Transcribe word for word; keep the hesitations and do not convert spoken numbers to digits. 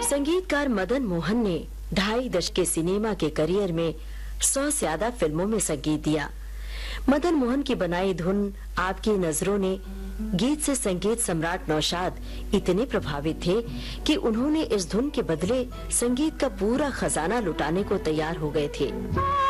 संगीतकार मदन मोहन ने ढाई दशक के सिनेमा के करियर में सौ से ज्यादा फिल्मों में संगीत दिया। मदन मोहन की बनाई धुन आपकी नजरों ने गीत से संगीत सम्राट नौशाद इतने प्रभावित थे कि उन्होंने इस धुन के बदले संगीत का पूरा खजाना लुटाने को तैयार हो गए थे।